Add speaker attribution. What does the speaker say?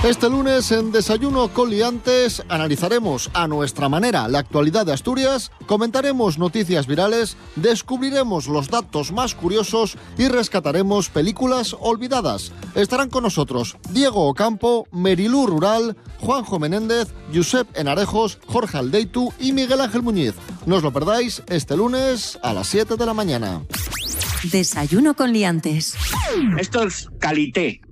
Speaker 1: Este lunes en Desayuno con Liantes analizaremos a nuestra manera la actualidad de Asturias, comentaremos noticias virales, descubriremos los datos más curiosos y rescataremos películas olvidadas. Estarán con nosotros Diego Ocampo, Merilú Rural, Juanjo Menéndez, Josep Enarejos, Jorge Aldeitu y Miguel Ángel Muñiz. No os lo perdáis este lunes a las 7 de la mañana.
Speaker 2: Desayuno con Liantes.
Speaker 3: Esto es calité.